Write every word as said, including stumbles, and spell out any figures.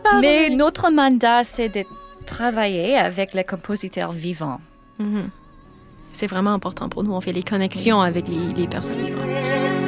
Mais notre mandat, c'est de travailler avec les compositeurs vivants. Mm-hmm. C'est vraiment important pour nous. On fait les connexions avec les, les personnes vivantes.